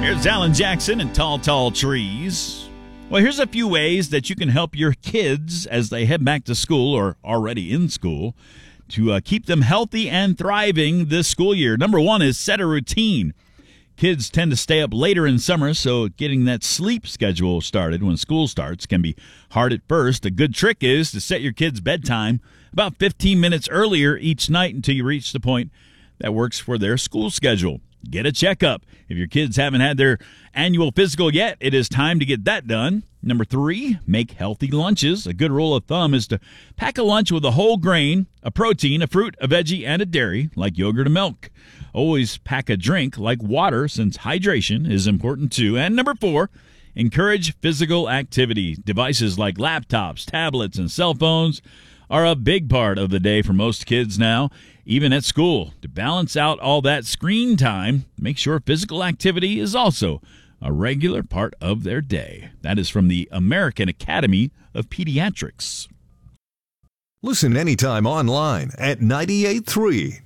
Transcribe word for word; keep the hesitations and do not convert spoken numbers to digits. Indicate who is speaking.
Speaker 1: Here's Alan Jackson and Tall, Tall Trees. Well, here's a few ways that you can help your kids as they head back to school or already in school to uh, keep them healthy and thriving this school year. Number one is set a routine. Kids tend to stay up later in summer, so getting that sleep schedule started when school starts can be hard at first. A good trick is to set your kids' bedtime about fifteen minutes earlier each night until you reach the point that works for their school schedule. Get a checkup. If your kids haven't had their annual physical yet, it is time to get that done. Number three, make healthy lunches. A good rule of thumb is to pack a lunch with a whole grain, a protein, a fruit, a veggie, and a dairy, like yogurt and milk. Always pack a drink like water, since hydration is important too. And number four, encourage physical activity. Devices like laptops, tablets, and cell phones are a big part of the day for most kids now, even at school. To balance out all that screen time, make sure physical activity is also a regular part of their day. That is from the American Academy of Pediatrics.
Speaker 2: Listen anytime online at ninety-eight point three